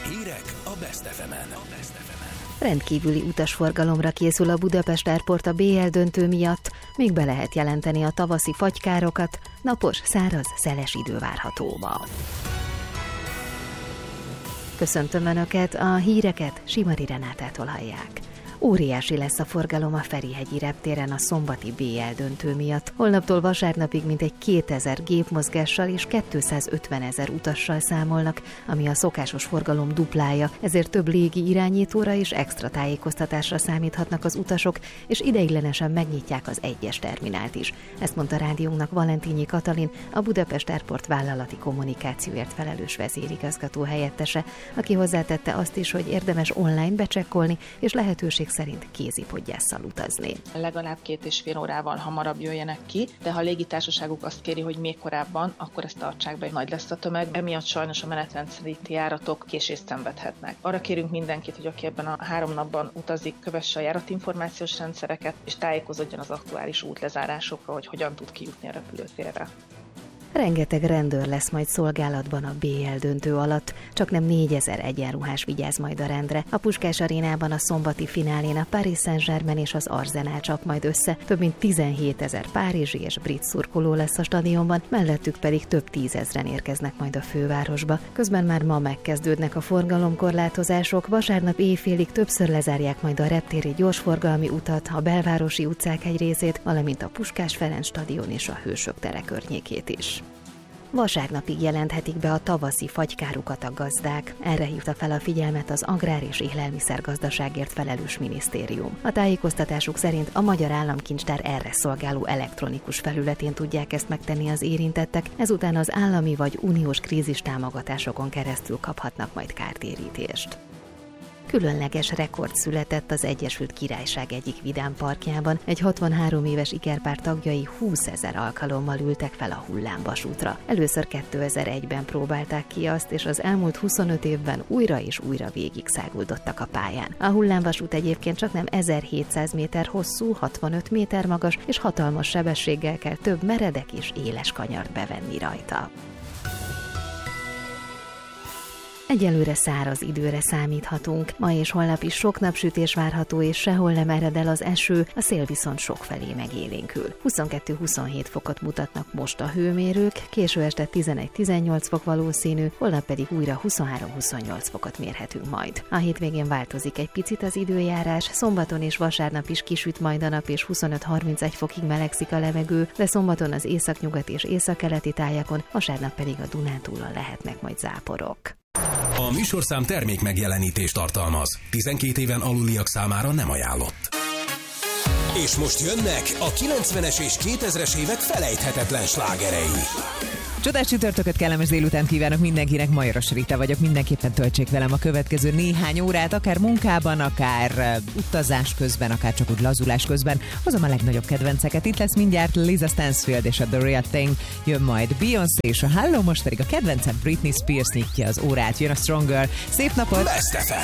Hírek a Best FM-en. Rendkívüli utasforgalomra készül a Budapest Airport a BL döntő miatt, még be lehet jelenteni a tavaszi fagykárokat, napos, száraz, szeles idő várható ma. Köszöntöm Önöket, a híreket Simari Renátától hallják. Óriási lesz a forgalom a Ferihegyi reptéren a szombati BL döntő miatt. Holnaptól vasárnapig mintegy 2000 gépmozgással és 250 000 utassal számolnak, ami a szokásos forgalom duplája, ezért több légi irányítóra és extra tájékoztatásra számíthatnak az utasok, és ideiglenesen megnyitják az egyes terminált is. Ezt mondta rádiónknak Valentínyi Katalin, a Budapest Airport vállalati kommunikációért felelős vezérigazgató helyettese, aki hozzátette azt is, hogy érdemes online becsekkolni, és lehetőség szerint kézipodgyásszal utazni. Legalább 2,5 órával hamarabb jöjjenek ki, de ha a légitársaságuk azt kéri, hogy még korábban, akkor ezt tartsák be, nagy lesz a tömeg. Emiatt sajnos a menetrend szerinti járatok késést szenvedhetnek. Arra kérünk mindenkit, hogy aki ebben a 3 napban utazik, kövesse a járatinformációs rendszereket, és tájékozódjon az aktuális útlezárásokról, hogy hogyan tud kijutni a repülőtérre. Rengeteg rendőr lesz majd szolgálatban a BL döntő alatt, csak nem 4000 egyenruhás vigyáz majd a rendre. A Puskás arénában a szombati finálén a Paris Saint-Germain és az Arsenal csap majd össze, több mint 17 000 párizsi és brit szurkoló lesz a stadionban, mellettük pedig több 10 000-en érkeznek majd a fővárosba. Közben már ma megkezdődnek a forgalomkorlátozások, vasárnap éjfélig többször lezárják majd a reptéri gyorsforgalmi utat, a belvárosi utcák egy részét, valamint a Puskás Ferenc stadion és a Hősök tere környékét is. Vasárnapig jelenthetik be a tavaszi fagykárukat a gazdák. Erre hívta fel a figyelmet az Agrár- és Élelmiszergazdaságért felelős minisztérium. A tájékoztatásuk szerint a Magyar Államkincstár erre szolgáló elektronikus felületén tudják ezt megtenni az érintettek, ezután az állami vagy uniós krízistámogatásokon keresztül kaphatnak majd kártérítést. Különleges rekord született az Egyesült Királyság egyik vidámparkjában. Egy 63 éves ikerpár tagjai 20 000 alkalommal ültek fel a hullámvasútra. Először 2001-ben próbálták ki azt, és az elmúlt 25 évben újra és újra végig száguldottak a pályán. A hullámvasút egyébként csaknem 1700 méter hosszú, 65 méter magas, és hatalmas sebességgel kell több meredek és éles kanyart bevenni rajta. Egyelőre száraz időre számíthatunk. Ma és holnap is sok napsütés várható, és sehol nem ered el az eső, a szél viszont sokfelé megélénkül. 22-27 fokot mutatnak most a hőmérők, késő este 11-18 fok valószínű, holnap pedig újra 23-28 fokot mérhetünk majd. A hétvégén változik egy picit az időjárás, szombaton és vasárnap is kisüt majd a nap, és 25-31 fokig melegszik a levegő, de szombaton az északnyugat és északkeleti tájakon, vasárnap pedig a Dunántúlon lehetnek majd záporok. A műsorszám termék megjelenítést tartalmaz. 12 éven aluliak számára nem ajánlott. És most jönnek a 90-es és 2000-es évek felejthetetlen slágerei. Csodás csütörtököt, kellemes délutánt kívánok mindenkinek, Majoros Rita vagyok, mindenképpen töltsék velem a következő néhány órát, akár munkában, akár utazás közben, akár csak úgy lazulás közben, hozom a legnagyobb kedvenceket. Itt lesz mindjárt Lisa Stansfield és a The Real Thing, jön majd Beyoncé és a Hello, most pedig a kedvencem Britney Spears nyitja az órát, jön a Stronger. Szép napot! Best FM.